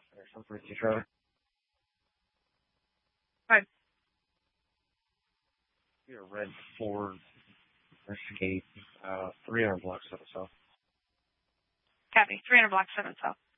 Some for you, Trevor. Fine. You're a red Ford Investigate, 300 blocks of itself. Copy. 300 blocks 7 south.